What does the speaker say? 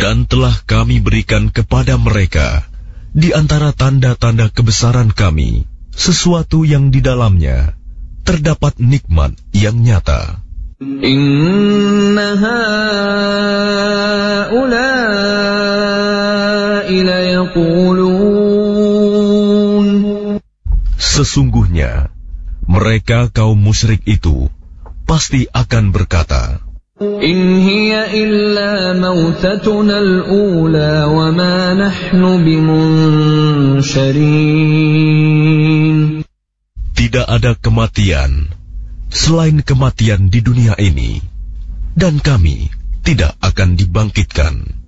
Dan telah kami berikan kepada mereka di antara tanda-tanda kebesaran kami sesuatu yang di dalamnya terdapat nikmat yang nyata. Inna haula'i layaqulun. Sesungguhnya mereka kaum musyrik itu pasti akan berkata, In hiya illa mautatuna al-ula wa ma nahnu bimunsharin. Tidak ada kematian selain kematian di dunia ini, dan kami tidak akan dibangkitkan.